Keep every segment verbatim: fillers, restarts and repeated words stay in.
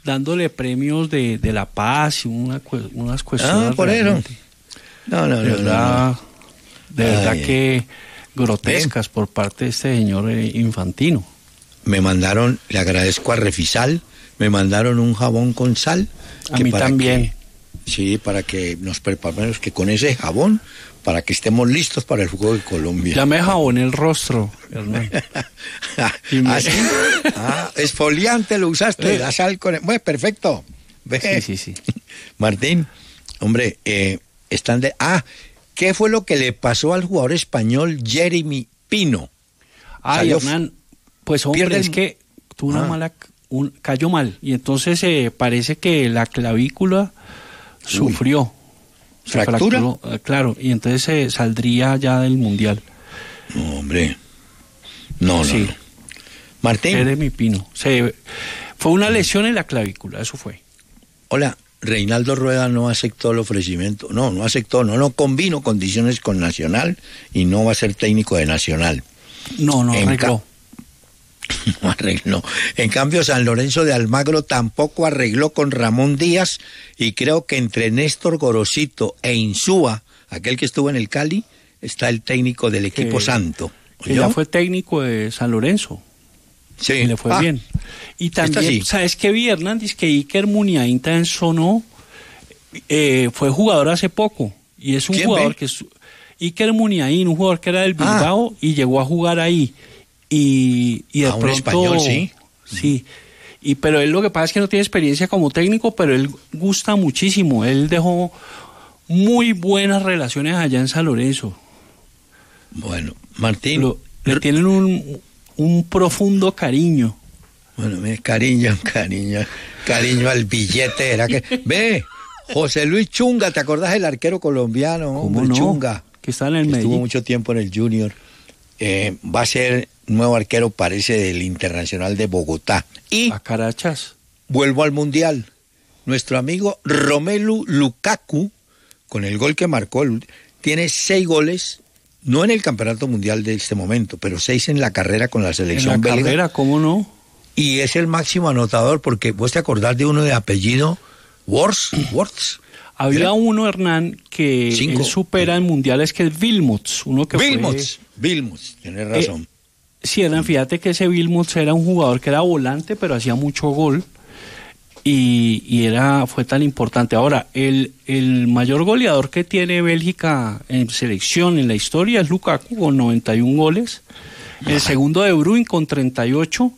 dándole premios de, de la paz y una, unas cuestiones. Ah, por eso. No, no, de no, verdad, no, no. De Ay, verdad ay. que grotescas por parte de este señor eh, Infantino. Me mandaron, le agradezco a Refisal, me mandaron un jabón con sal. A que mí para también. que- sí, para que nos preparemos que con ese jabón, para que estemos listos para el juego de Colombia. Ya me jaboné el rostro, Hernán. Y me- ¿Ah, sí? Ah, esfoliante lo usaste, Eh. la sal con... el- Bueno, perfecto. Ve. Sí, sí, sí. Martín, hombre, eh, están de... Ah, ¿qué fue lo que le pasó al jugador español Jeremy Pino? Ay, Salió- Hernán, pues hombre, pierde el- es que tuvo una Ah. mala, un, cayó mal y entonces eh, parece que la clavícula sufrió. Se ¿Fractura? fracturó, eh, claro, y entonces eh, saldría ya del mundial. No, hombre. No, no, Sí. no. Martín, Jeremy Pino. Se, fue una lesión en la clavícula, eso fue. hola, Reinaldo Rueda no aceptó el ofrecimiento. No, no aceptó, no, no combinó condiciones con Nacional y no va a ser técnico de Nacional. No, no En arregló. No arregló. En cambio, San Lorenzo de Almagro tampoco arregló con Ramón Díaz y creo que entre Néstor Gorosito e Insúa, aquel que estuvo en el Cali, está el técnico del equipo Que- santo. Que ¿Oyó? ya fue técnico de San Lorenzo. Sí. Y le fue Ah, bien. Y también, sí. ¿sabes qué vi, Hernández? Que Iker Muniain también sonó, eh, fue jugador hace poco. Y es un ¿Quién, jugador ve? que es Iker Muniain, un jugador que era del Ah. Bilbao y llegó a jugar ahí. Y, y de Ah, un pronto. español, sí. Sí. Y, pero él lo que pasa es que no tiene experiencia como técnico, pero él gusta muchísimo. Él dejó muy buenas relaciones allá en San Lorenzo. Bueno, Martín. Lo- le tienen un, un profundo cariño. Bueno, me cariño, cariño, cariño al billete. Era que... Ve, José Luis Chunga, ¿te acordás del arquero colombiano? ¿Cómo Hombre, no? Chunga. Que está en el que estuvo Medellín. mucho tiempo en el Junior. Eh, va a ser nuevo arquero, parece, del Internacional de Bogotá. Y A Carachas. vuelvo al Mundial. Nuestro amigo Romelu Lukaku, con el gol que marcó, el- tiene seis goles, no en el Campeonato Mundial de este momento, pero seis en la carrera con la En selección la belga. carrera, ¿cómo no? Y es el máximo anotador, porque vos te acordás de uno de apellido Worth, Worth. Había ¿Era? uno, Hernán, que Cinco. él supera en mundiales, que es Wilmots. Uno que Wilmots, Wilmots, tienes razón. fue... Sí, Hernán, fíjate que ese Wilmots era un jugador que era volante, pero hacía mucho gol. Y, y era fue tan importante. Ahora, el, el mayor goleador que tiene Bélgica en selección en la historia es Lukaku, con noventa y un goles. El segundo De Bruyne con treinta y ocho.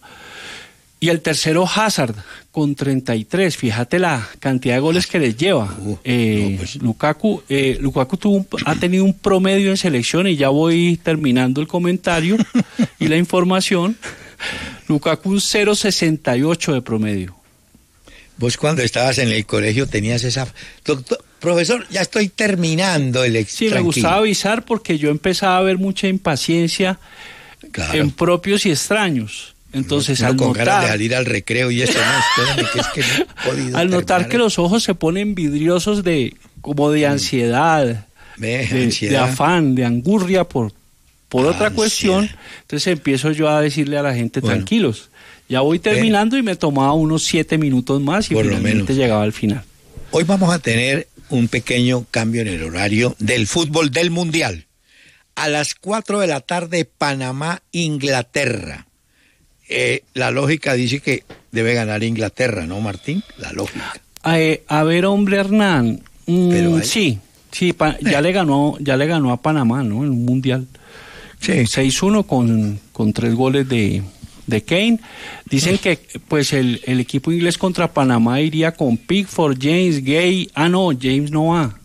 Y el tercero Hazard con treinta y tres. Fíjate la cantidad de goles que les lleva. Uh, Eh, no, pues. Lukaku, eh, Lukaku tuvo un- ha tenido un promedio en selección, y ya voy terminando el comentario y la información. Lukaku un cero punto sesenta y ocho de promedio. Vos cuando estabas en el colegio tenías esa... Doctor, profesor, ya estoy terminando el ex. Sí, me tranquilo. gustaba avisar porque yo empezaba a ver mucha impaciencia Claro. en propios y extraños. Entonces, Uno al con ganas de notar, salir al recreo y eso, no, espérame, que es que no he podido al notar terminar. que los ojos se ponen vidriosos de como de ansiedad, Ve, de, ansiedad. de afán, de angurria por, por otra Ansiedad. cuestión, entonces empiezo yo a decirle a la gente, Bueno. tranquilos, ya voy terminando, y me tomaba unos siete minutos más y Por lo finalmente menos. llegaba al final. Hoy vamos a tener un pequeño cambio en el horario del fútbol del Mundial. A las cuatro de la tarde, Panamá, Inglaterra. Eh, la lógica dice que debe ganar Inglaterra, ¿no, Martín? La lógica. Eh, a ver, hombre, Hernán, mm, Pero hay- sí, sí, pa- ya le ganó, ya le ganó a Panamá, ¿no? En un mundial. Sí. seis uno con, con tres goles de, de Kane. Dicen que pues el, el equipo inglés contra Panamá iría con Pickford, James, Gay. Ah, no, James no va.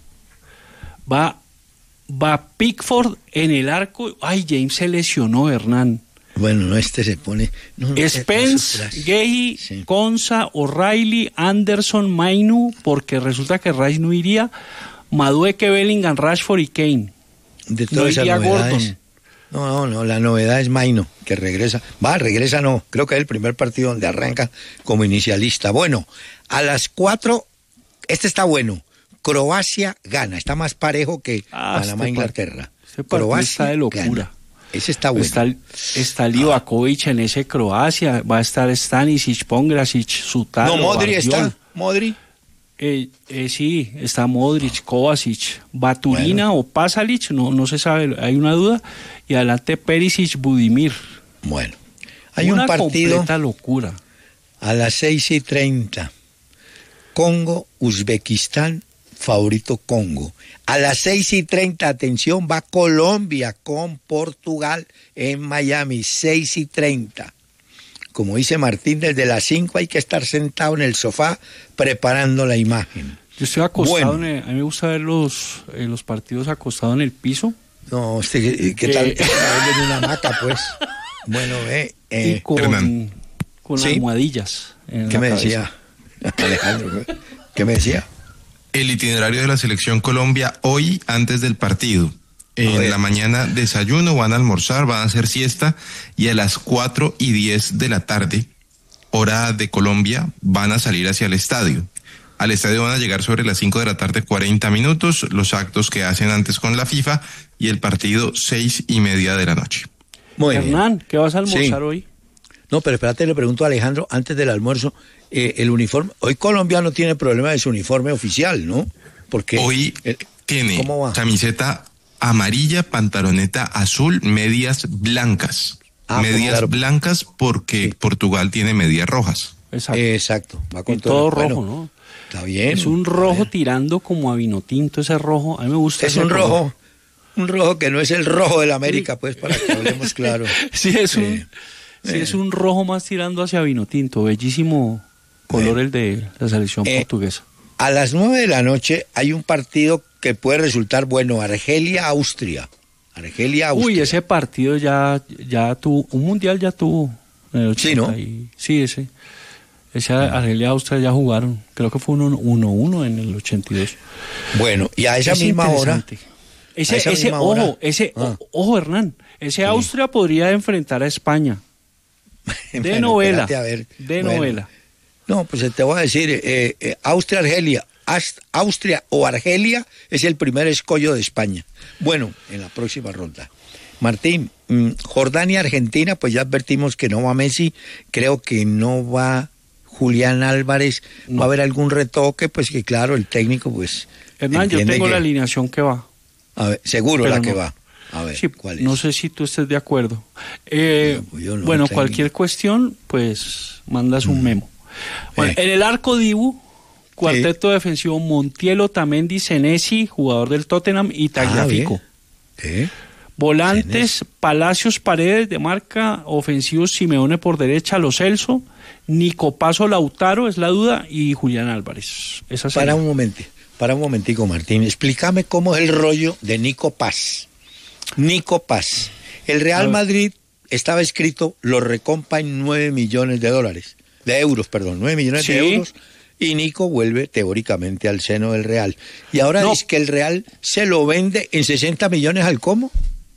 Va, va Pickford en el arco. Ay, James se lesionó, Hernán. Bueno, no, este se pone... No, no, Spence, eso es- Gay, Sí. Konsa, O'Reilly, Anderson, Mainu, porque resulta que Rice no iría. Madueke, Bellingham, Rashford y Kane. De No todas esas iría novedades. Gordon. No, no, no, la novedad es Maino, que regresa. Va, regresa no, creo que es el primer partido donde arranca como inicialista. Bueno, a las cuatro, este está bueno. Croacia gana, está más parejo que Ah, Panamá, este Inglaterra. Ese partido Croacia está de locura. gana. Ese está bueno. Está, está Livakovic en ese Croacia, va a estar Stanisic, Pongracic, Sutalo, No, Modric Guardiola. está, Modric. Eh, eh, sí, está Modric, Kovacic, Baturina bueno. o Pasalic, no, no se sabe, hay una duda, y adelante Perisic, Budimir. Bueno, hay una un partido completa locura. A las seis y treinta, Congo, Uzbekistán, favorito Congo. A las seis y treinta, atención, va Colombia con Portugal en Miami, seis y treinta. Como dice Martín, desde las cinco hay que estar sentado en el sofá preparando la imagen. Yo estoy acostado, bueno. en el, a mí me gusta ver los, eh, los partidos acostado en el piso. No, usted, ¿qué tal? En una hamaca, pues. Bueno, eh, eh y con, con ¿sí? almohadillas. En ¿Qué la me cabeza. decía, Alejandro? ¿Qué me decía? El itinerario de la selección Colombia hoy antes del partido. En la mañana desayuno, van a almorzar, van a hacer siesta y a las cuatro y diez de la tarde, hora de Colombia, van a salir hacia el estadio. Al estadio van a llegar sobre las cinco de la tarde, cuarenta minutos, los actos que hacen antes con la FIFA y el partido seis y media de la noche. Muy Hernán, bien. ¿qué vas a almorzar sí. hoy? No, pero espérate, le pregunto a Alejandro, antes del almuerzo, eh, el uniforme, hoy Colombia no tiene problema de su uniforme oficial, ¿no? Porque hoy el, tiene camiseta amarilla, pantaloneta azul, medias blancas. Ah, medias claro. blancas porque sí. Portugal tiene medias rojas. Exacto. Exacto. Va con y todo, todo rojo, bueno, ¿no? Está bien. Es un rojo tirando como a vino tinto, ese rojo. A mí me gusta. Es un rojo, color. un rojo que no es el rojo de la América, pues, para que hablemos claro. sí, es un, eh, sí, eh. es un rojo más tirando hacia vino tinto. Bellísimo color eh. el de la selección eh. portuguesa. A las nueve de la noche hay un partido que puede resultar bueno, Argelia-Austria. Argelia-Austria. Uy, ese partido ya, ya tuvo, un mundial ya tuvo. En el ochenta sí, ¿no? Y, sí, ese. Ese Argelia-Austria ya jugaron. Creo que fue un uno uno en el ochenta y dos. Bueno, y a esa es misma hora... Ese, esa ese misma ojo, hora, ese, ah. ojo, Hernán, ese sí. Austria podría enfrentar a España. De bueno, novela. A ver. De bueno. novela. No, pues te voy a decir, eh, eh, Austria-Argelia, Austria o Argelia es el primer escollo de España. Bueno, en la próxima ronda. Martín, mmm, Jordania-Argentina, pues ya advertimos que no va Messi, creo que no va Julián Álvarez, no. Va a haber algún retoque, pues que claro, el técnico pues... Hernán, yo tengo que... la alineación que va. A ver, seguro Pero la no. que va. A ver, sí, ¿cuál es? No sé si tú estés de acuerdo. Eh, no, pues no bueno, cualquier cuestión, pues mandas un memo. Bueno, eh. en el arco Dibu, cuarteto sí. defensivo Montiel, Otamendi, Senesi, jugador del Tottenham, y Tagliafico. Ah, ¿eh? Volantes, Senesi. Palacios, Paredes de marca, ofensivos Simeone por derecha, Lo Celso, Nico Paso, Lautaro, es la duda, y Julián Álvarez. Esa para un momento, para un momentico, Martín, explícame cómo es el rollo de Nico Paz. Nico Paz. El Real Madrid estaba escrito, lo recompa en nueve millones de dólares. De euros, perdón, nueve millones ¿Sí? de euros, y Nico vuelve teóricamente al seno del Real. Y ahora no. dice que el Real se lo vende en sesenta millones al Como.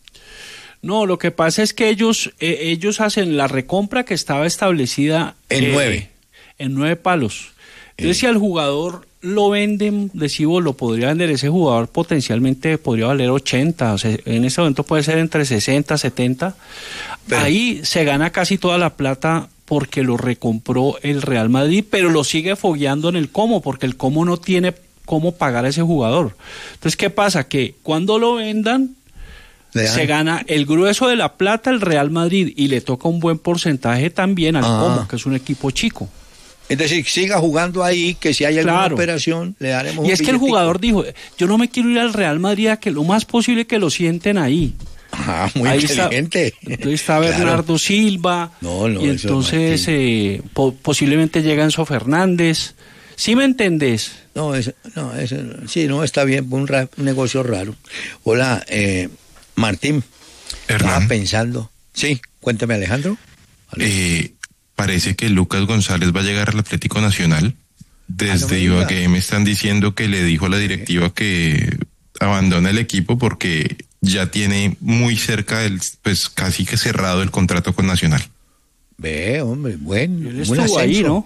No, lo que pasa es que ellos eh, ellos hacen la recompra que estaba establecida en eh, nueve. En nueve palos. Entonces, eh. si al jugador lo venden, decimos, lo podría vender, ese jugador potencialmente podría valer ochenta, o sea, en este momento puede ser entre sesenta, setenta. Pero, ahí se gana casi toda la plata porque lo recompró el Real Madrid, pero lo sigue fogueando en el Como, porque el Como no tiene cómo pagar a ese jugador. Entonces, ¿qué pasa? Que cuando lo vendan, se gana el grueso de la plata el Real Madrid y le toca un buen porcentaje también al ah. Como, que es un equipo chico. Es decir, siga jugando ahí, que si hay alguna claro. operación, le daremos un Y es billetico. Que el jugador dijo, yo no me quiero ir al Real Madrid, a que lo más posible que lo sienten ahí. Ah, muy ahí inteligente. Está, entonces está Bernardo claro. Silva, no, no, y entonces eh, po posiblemente llega Enzo Fernández. ¿Sí me entendés? No, eso, no, eso, sí, no, está bien, un, ra un negocio raro. Hola, eh, Martín. Hernán. Estaba pensando. Sí, cuéntame, Alejandro. Eh, parece que Lucas González va a llegar al Atlético Nacional. Desde ah, no Ibagué me están diciendo que le dijo a la directiva que abandona el equipo porque ya tiene muy cerca, el, pues casi que cerrado el contrato con Nacional. Ve, hombre, bueno. Él estuvo ahí, ¿no?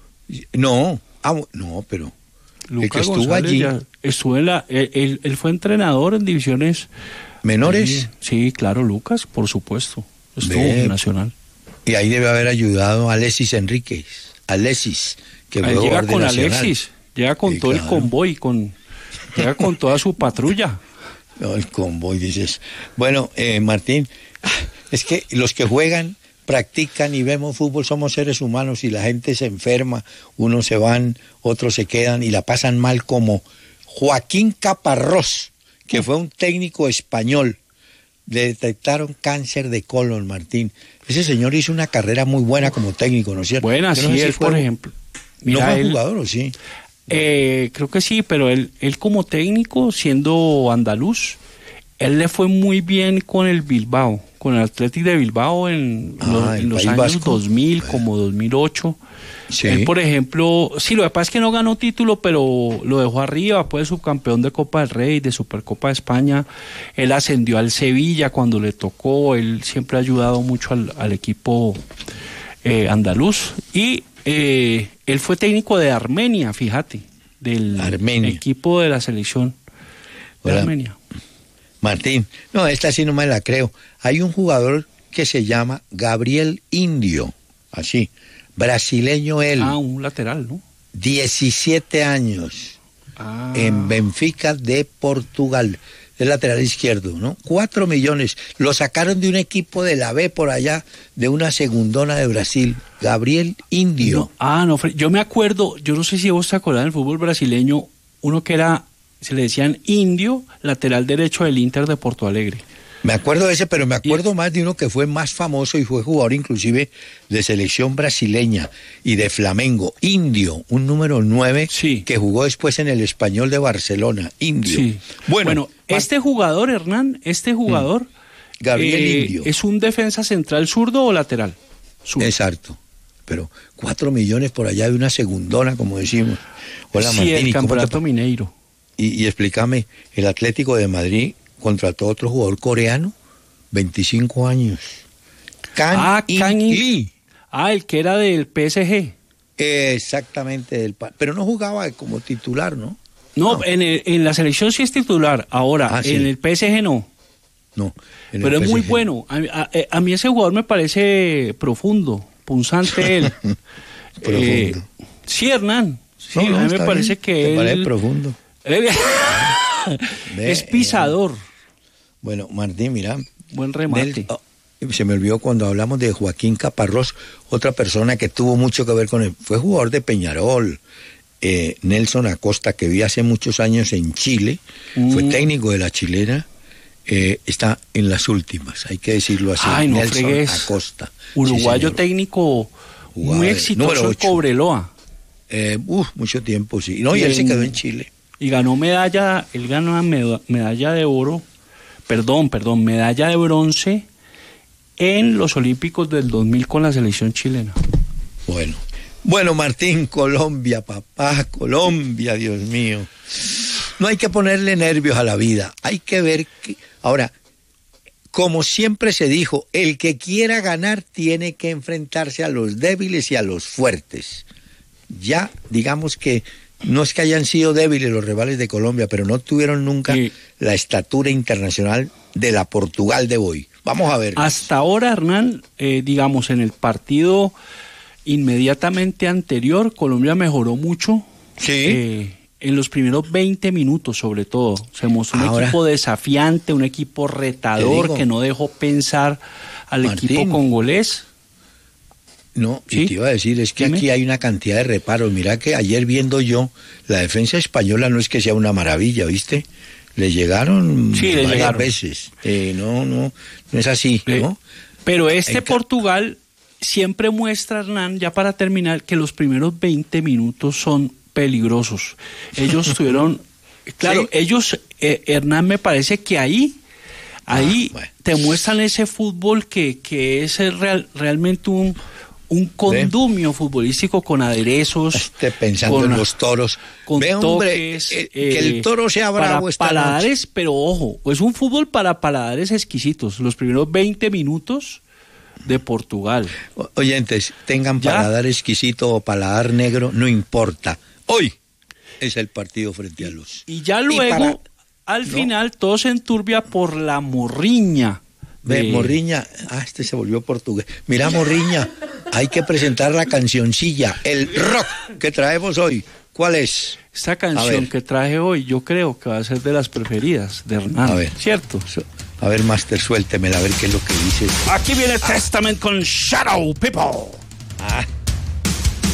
No, ah, no, pero Lucas el que estuvo González allí. Ya estuvo en la, él, él fue entrenador en divisiones ¿Menores? Sí, sí, claro, Lucas, por supuesto. Estuvo Ve. en Nacional. Y ahí debe haber ayudado a Alexis Enríquez. Alexis, que fue Él llega jugador de con Nacional. Alexis, llega con Sí, todo claro. el convoy, con, llega con toda su patrulla. No, el convoy, dices. Bueno, eh, Martín, es que los que juegan, practican y vemos fútbol somos seres humanos y la gente se enferma, unos se van, otros se quedan y la pasan mal, como Joaquín Caparrós, que fue un técnico español. Le detectaron cáncer de colon, Martín. Ese señor hizo una carrera muy buena como técnico, ¿no es cierto? Buena, Yo no sí, sé si él, fue- por ejemplo. ¿No Mira, fue él, jugador o sí? eh, creo que sí, pero él, él como técnico, siendo andaluz, él le fue muy bien con el Bilbao, con el Athletic de Bilbao en, Ah, los, el en los País años Vasco. dos mil, como dos mil ocho. Sí. Él, por ejemplo, sí, lo que pasa es que no ganó título, pero lo dejó arriba, fue subcampeón de Copa del Rey, de Supercopa de España. Él ascendió al Sevilla cuando le tocó, él siempre ha ayudado mucho al, al equipo eh, andaluz. Y eh, él fue técnico de Armenia, fíjate, del Armenia. equipo de la selección de Hola. Armenia. Martín, no, esta sí no me la creo. Hay un jugador que se llama Gabriel Indio, así, brasileño él, Ah, un lateral, ¿no? diecisiete años, Ah. en Benfica de Portugal, el lateral izquierdo, ¿no? Cuatro millones, lo sacaron de un equipo de la B por allá, de una segundona de Brasil, Gabriel Indio. No, ah, no, Fre- yo me acuerdo, yo no sé si vos te acordás del fútbol brasileño, uno que era, se le decían Indio, lateral derecho del Inter de Porto Alegre. Me acuerdo de ese, pero me acuerdo más de uno que fue más famoso y fue jugador inclusive de selección brasileña y de Flamengo, Indio, un número nueve, Sí. que jugó después en el Español de Barcelona, Indio. Sí. Bueno, Bueno, Mar- este jugador, Hernán, este jugador Gabriel eh, Indio. ¿es un defensa central zurdo o lateral? Zurdo. Exacto, pero cuatro millones por allá de una segundona, como decimos. Hola, sí, Martín, el ¿y cómo te campeonato pa- mineiro. y, y explícame, el Atlético de Madrid contrató a otro jugador coreano, veinticinco años. Kang Ah, In Kang In- Lee. Ah, el que era del P S G. Exactamente, del pa- pero no jugaba como titular, ¿no? No, No. En, el- en la selección sí es titular, ahora Ah, sí. en el P S G no. No. en el Pero es muy P S G. bueno. A, a- a mí ese jugador me parece profundo, punzante él. Profundo. Eh, sí, Hernán. Sí, No, no, a mí me está parece bien, que te él parece profundo. Ve, es pisador. Bueno, Martín, mira. Buen remate. Nel- oh, se me olvidó cuando hablamos de Joaquín Caparrós, otra persona que tuvo mucho que ver con él. Fue jugador de Peñarol. eh, Nelson Acosta, que vi hace muchos años en Chile, fue Mm. técnico de la chilena, eh, está en las últimas, hay que decirlo así. Ay, no Nelson fregues. Acosta. Uruguayo Sí, señor. técnico Jugador, muy número exitoso en ocho. Cobreloa. Eh, uf, mucho tiempo, sí. No, y, Y él se en- quedó en Chile. Y ganó medalla, él ganó una meda- medalla de oro, perdón, perdón, medalla de bronce en los Olímpicos del dos mil con la selección chilena. Bueno. Bueno, Martín, Colombia, papá, Colombia, Dios mío. No hay que ponerle nervios a la vida, hay que ver que... Ahora, como siempre se dijo, el que quiera ganar tiene que enfrentarse a los débiles y a los fuertes. Ya, digamos que no es que hayan sido débiles los rivales de Colombia, pero no tuvieron nunca Sí. la estatura internacional de la Portugal de hoy. Vamos a ver. Hasta ahora, Hernán, eh, digamos, en el partido inmediatamente anterior, Colombia mejoró mucho. Sí. Eh, en los primeros veinte minutos, sobre todo. Se mostró un Ahora, equipo desafiante, un equipo retador digo, que no dejó pensar al Martín, equipo congolés. No, ¿Sí? y te iba a decir, es que Dime. aquí hay una cantidad de reparos. Mira que ayer viendo yo, la defensa española no es que sea una maravilla, ¿viste? Le llegaron Sí, le varias llegaron. veces. Eh, no, no, no es así, Eh, ¿no? Pero este En ca- Portugal siempre muestra, Hernán, ya para terminar, que los primeros veinte minutos son peligrosos. Ellos tuvieron, claro, ¿Sí? ellos, eh, Hernán, me parece que ahí, ahí Ah, bueno. te muestran ese fútbol que, que es el real, realmente un, un condumio futbolístico con aderezos. Esté pensando con- en los toros. con Ve, hombre, toques, eh, que el eh, toro sea bravo para esta paladares, pero ojo, es un fútbol para paladares exquisitos. Los primeros veinte minutos de Portugal. noche. O- Oyentes, tengan Ya. paladar exquisito o paladar negro, no importa. Hoy es el partido frente a Luz. Y ya Y luego, para- al ¿no? final todo se enturbia por la morriña. Ve, de- Morriña, ah, este se volvió portugués. Mira, Morriña, hay que presentar la cancioncilla, el rock que traemos hoy. ¿Cuál es? Esta A canción ver. que traje hoy, yo creo que va a ser de las preferidas de Hernán. A ver. ¿Cierto? A ver, Master, suéltemela, a ver qué es lo que dice. Aquí viene Testament con Shadow People. Ah.